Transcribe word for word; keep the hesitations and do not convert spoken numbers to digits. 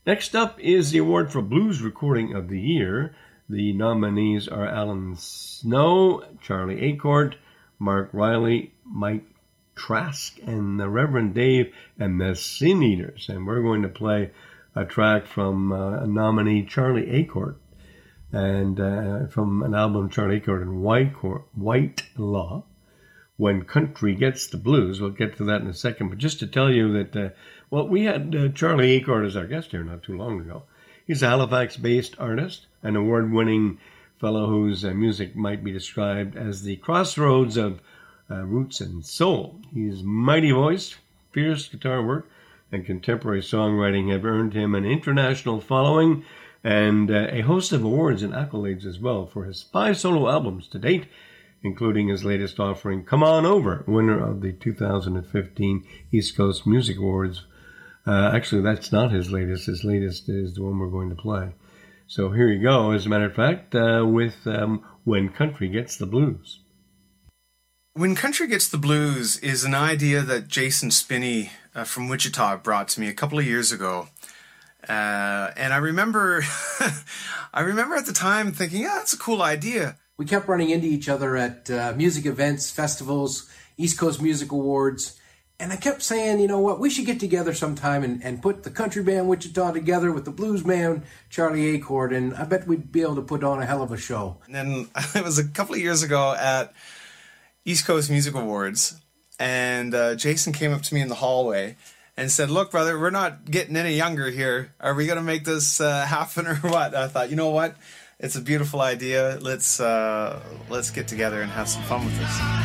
Next up is the award for Blues Recording of the Year. The nominees are Alan Snow, Charlie Acord, Mark Riley, Mike Trask, and the Reverend Dave and the Sin Eaters. And we're going to play a track from uh, a nominee, Charlie Acord, and uh, from an album, Charlie Acord and White, White Law, When Country Gets the Blues. We'll get to that in a second. But just to tell you that, uh, well, we had uh, Charlie Acord as our guest here not too long ago. He's a Halifax-based artist, an award-winning fellow whose uh, music might be described as the crossroads of uh, roots and soul. His mighty voice, fierce guitar work, and contemporary songwriting have earned him an international following and uh, a host of awards and accolades as well for his five solo albums to date, including his latest offering, Come On Over, winner of the two thousand fifteen East Coast Music Awards. Uh, actually, that's not his latest. His latest is the one we're going to play. So here you go, as a matter of fact, uh, with um, When Country Gets the Blues. When Country Gets the Blues is an idea that Jason Spinney uh, from Wichita brought to me a couple of years ago. Uh, and I remember, I remember at the time thinking, yeah, that's a cool idea. We kept running into each other at uh, music events, festivals, East Coast Music Awards. And I kept saying, you know what, we should get together sometime and, and put the country band Wichita together with the blues man Charlie Acord, and I bet we'd be able to put on a hell of a show. And then it was a couple of years ago at East Coast Music Awards, and uh, Jason came up to me in the hallway and said, look, brother, we're not getting any younger here. Are we going to make this uh, happen or what? I thought, you know what? It's a beautiful idea. Let's uh, let's get together and have some fun with this.